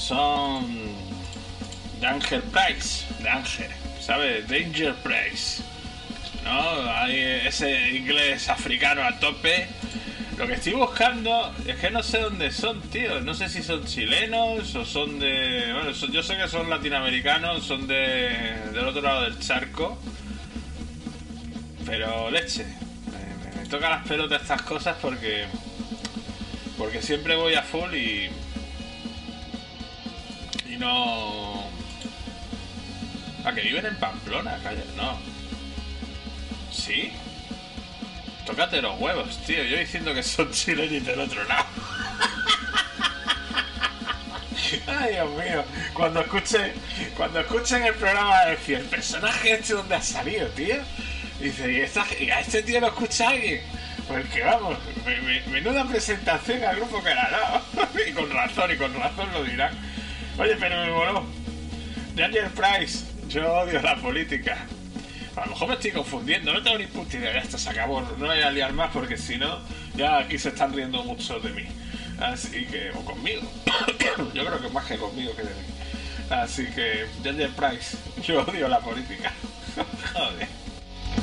son Danger Price, Danger, ¿sabes? Danger Price, ¿no? Hay ese inglés africano a tope. Lo que estoy buscando es que no sé dónde son, tío. No sé si son chilenos o son de... Bueno, yo sé que son latinoamericanos, son del otro lado del charco. Pero leche, me toca las pelotas estas cosas porque siempre voy a full y no... ¿A que viven en Pamplona? Calla, no. ¿Sí? Tócate los huevos, tío. Yo diciendo que son chilenos del otro lado. Ay, Dios mío. Cuando escuchen el programa de decir, el personaje este donde ha salido, tío. Dice, ¿y a este tío lo escucha alguien? Porque vamos, menuda presentación al grupo que era, ¿no? y con razón lo dirán. Oye, pero me moló. Daniel Price, yo odio la política. A lo mejor me estoy confundiendo, no tengo ni puta idea. Ya esto se acabó, no voy a liar más porque si no, ya aquí se están riendo mucho de mí. Así que, o conmigo. Yo creo que más que conmigo que de mí. Así que, Daniel Price, yo odio la política. Joder.